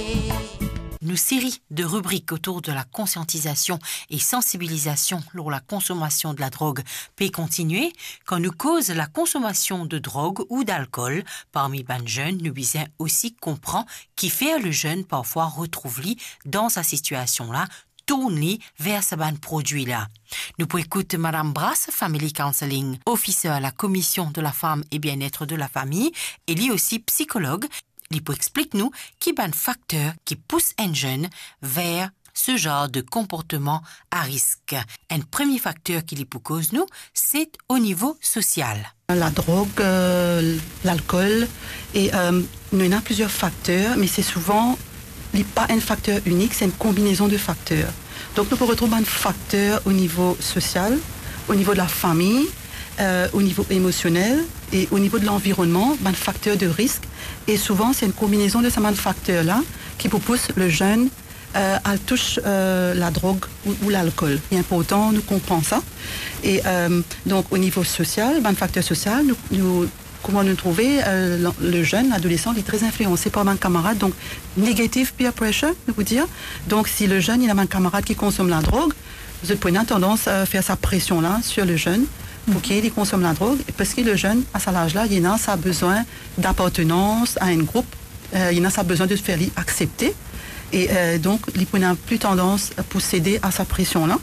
Une série de rubriques autour de la conscientisation et sensibilisation lors la consommation de la drogue peut continuer quand nous cause la consommation de drogue ou d'alcool parmi les jeunes. Nous visons aussi comprendre qui fait le jeune parfois retrouve dans sa situation-là tourner vers ce produit-là. Nous pouvons écouter Madame Brass, Family Counseling, officer à la Commission de la femme et bien-être de la famille, et lui aussi psychologue. Il peut expliquer nous qui est un facteur qui pousse un jeune vers ce genre de comportement à risque. Un premier facteur qui peut cause nous, c'est au niveau social. La drogue, l'alcool, et il y en a plusieurs facteurs, mais c'est souvent pas un facteur unique, c'est une combinaison de facteurs. Donc nous pouvons retrouver un facteur au niveau social, au niveau de la famille, au niveau émotionnel et au niveau de l'environnement, un facteur de risque. Et souvent, c'est une combinaison de ces facteurs-là qui pousse le jeune à toucher la drogue ou l'alcool. C'est important, nous comprenons ça. Et donc, au niveau social, un facteur social, comment nous trouver le jeune, l'adolescent, il est très influencé par un camarade. Donc, negative peer pressure, je vous dire. Donc, si le jeune, il a un camarade qui consomme la drogue, vous avez tendance à faire sa pression-là sur le jeune pour qu'il consomme la drogue, parce que le jeune, à cet âge-là, il a sa besoin d'appartenance à un groupe, il a sa besoin de se faire accepter, et donc, il n'a plus tendance à céder à sa pression-là.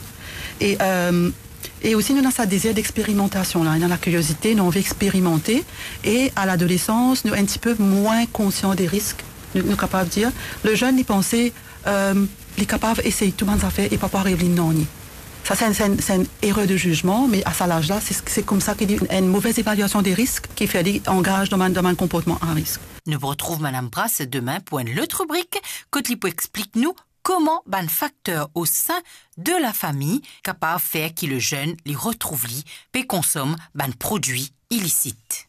Et aussi, nous avons ce désir d'expérimentation. Là. Il a la curiosité, nous envie d'expérimenter. Et à l'adolescence, nous sommes un petit peu moins conscients des risques. Nous sommes capables de dire, le jeune, il pensait, il est capable d'essayer tout le monde à faire et pas arriver non. Ça, c'est une erreur de jugement, mais à cet âge-là, c'est comme ça qu'il y a une mauvaise évaluation des risques qui fait qu'il engage dans un comportement à risque. Nous retrouvons Mme Brass demain pour une autre rubrique. Cotlipo explique-nous comment un facteur au sein de la famille capable de faire que le jeune les retrouve et consomme un produit illicite.